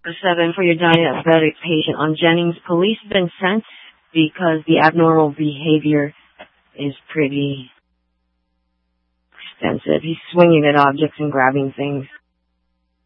7 for your diabetic patient on Jennings. Police been sent because the abnormal behavior is pretty extensive. He's swinging at objects and grabbing things.